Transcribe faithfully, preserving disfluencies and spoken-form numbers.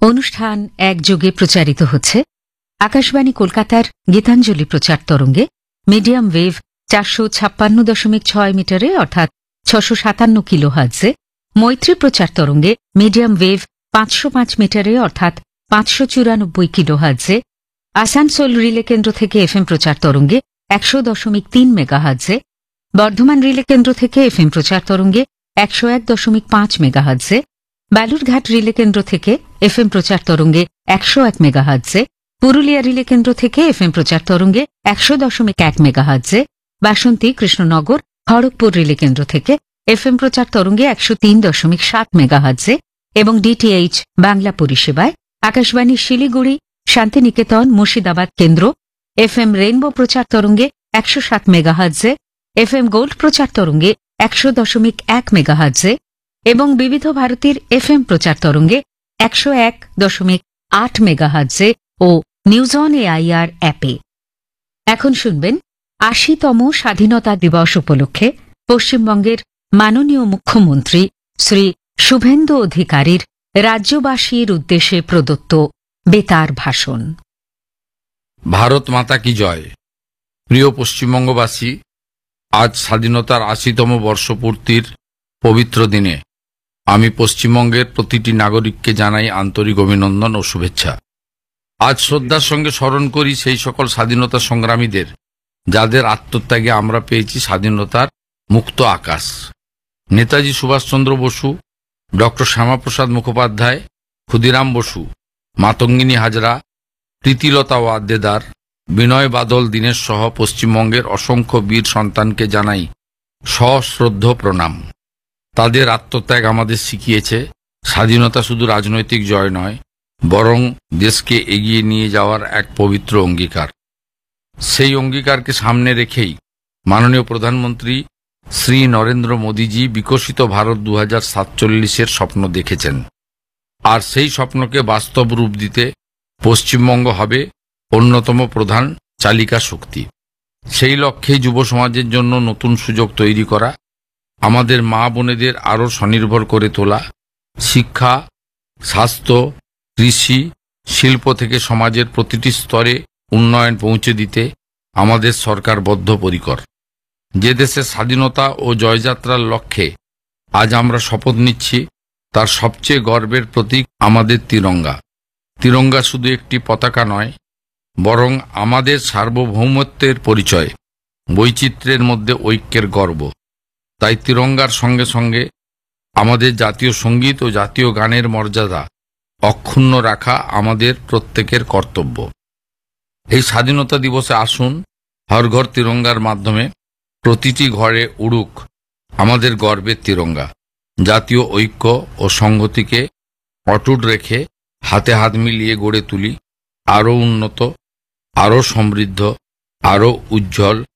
অনুষ্ঠান একযোগে প্রচারিত হচ্ছে আকাশবাণী কলকাতার গীতাঞ্জলি প্রচার তরঙ্গে মিডিয়াম ওয়েভ চারশো ছাপ্পান্ন দশমিক ছয় মিটারে অর্থাৎ ছশো সাতান্ন কিলো হার্টজে, মৈত্রী প্রচার তরঙ্গে মিডিয়াম ওয়েভ পাঁচশো পাঁচ মিটারে অর্থাৎ পাঁচশো চুরানব্বই কিলো হার্টজে, আসানসোল রিলে কেন্দ্র থেকে এফএম প্রচার তরঙ্গে একশো দশমিক তিন মেগা হার্টজে, বর্ধমান রিলে কেন্দ্র থেকে এফএম প্রচার তরঙ্গে একশো এক দশমিক পাঁচ মেগা হার্টজে, বালুরঘাট রিলে কেন্দ্র থেকে এফএম প্রচার তরঙ্গে একশো এক মেগা হার্টজে, পুরুলিয়া রিলে কেন্দ্র থেকে এফএম প্রচার তরঙ্গে একশো দশমিক এক মেগা হার্টজে, বাসন্তী কৃষ্ণনগর খড়গপুর রিলে কেন্দ্র থেকে এফএম প্রচার তরঙ্গে একশো তিন দশমিক সাত মেগা হার্টজে এবং ডিটিএইচ বাংলা পরিষেবায় আকাশবাণী শিলিগুড়ি, শান্তিনিকেতন, মুর্শিদাবাদ কেন্দ্র এফএম রেইনবো প্রচার তরঙ্গে একশো সাত মেগা হার্টজে, এফএম গোল্ড প্রচার তরঙ্গে একশো দশমিক এক মেগা হার্টজে এবং বিবিধ ভারতীর এফএম প্রচার তরঙ্গে একশো এক দশমিক আট mega হার্টজে O news on AIR অ্যাপে। এখন শুনবেন আশিতম স্বাধীনতা দিবস উপলক্ষে পশ্চিমবঙ্গের মাননীয় মুখ্যমন্ত্রী শ্রী শুভেন্দু অধিকারীর রাজ্যবাসীর উদ্দেশ্যে প্রদত্ত বেতার ভাষণ। ভারত মাতা কি জয়। প্রিয় পশ্চিমবঙ্গবাসী, আজ স্বাধীনতার আশিতম বর্ষপূর্তির পবিত্র দিনে আমি পশ্চিমবঙ্গের প্রতিটি নাগরিককে জানাই আন্তরিক অভিনন্দন ও শুভেচ্ছা। আজ শ্রদ্ধার সঙ্গে স্মরণ করি সেই সকল স্বাধীনতা সংগ্রামীদের যাদের আত্মত্যাগে আমরা পেয়েছি স্বাধীনতার মুক্ত আকাশ। নেতাজি সুভাষচন্দ্র বসু, ডক্টর শ্যামাপ্রসাদ মুখোপাধ্যায়, ক্ষুদিরাম বসু, মাতঙ্গিনী হাজরা, প্রীতিলতা ওয়াদ্দেদার, বিনয় বাদল দীনেশ সহ পশ্চিমবঙ্গের অসংখ্য বীর সন্তানকে জানাই সশ্রদ্ধ প্রণাম। তাদের আত্মত্যাগ আমাদের শিখিয়েছে স্বাধীনতা শুধু রাজনৈতিক জয় নয়, বরং দেশকে এগিয়ে নিয়ে যাওয়ার এক পবিত্র অঙ্গীকার। সেই অঙ্গীকারকে সামনে রেখেই মাননীয় প্রধানমন্ত্রী শ্রী নরেন্দ্র মোদীজি বিকশিত ভারত দু হাজার সাতচল্লিশের স্বপ্ন দেখেছেন। আর সেই স্বপ্নকে বাস্তব রূপ দিতে পশ্চিমবঙ্গ হবে অন্যতম প্রধান চালিকা শক্তি। সেই লক্ষ্যেই যুব সমাজের জন্য নতুন সুযোগ তৈরি করা, আমাদের মা বোনেদের আরও স্বনির্ভর করে তোলা, শিক্ষা, স্বাস্থ্য, কৃষি, শিল্প থেকে সমাজের প্রতিটি স্তরে উন্নয়ন পৌঁছে দিতে আমাদের সরকার বদ্ধপরিকর। যে দেশের স্বাধীনতা ও জয়যাত্রার লক্ষ্যে আজ আমরা শপথ নিচ্ছি, তার সবচেয়ে গর্বের প্রতীক আমাদের তিরঙ্গা। তিরঙ্গা শুধু একটি পতাকা নয়, বরং আমাদের সার্বভৌমত্বের পরিচয়, বৈচিত্র্যের মধ্যে ঐক্যের গর্ব। তাই তিরঙ্গার সঙ্গে সঙ্গে আমাদের জাতীয় সঙ্গীত ও জাতীয় গানের মর্যাদা অক্ষুণ্ণ রাখা আমাদের প্রত্যেকের কর্তব্য। এই স্বাধীনতা দিবসে আসুন হর ঘর তিরঙ্গার মাধ্যমে প্রতিটি ঘরে উড়ুক আমাদের গর্বের তিরঙ্গা। জাতীয় ঐক্য ও সংহতিকে অটুট রেখে হাতে হাত মিলিয়ে গড়ে তুলি আরও উন্নত, আরও সমৃদ্ধ, আরও উজ্জ্বল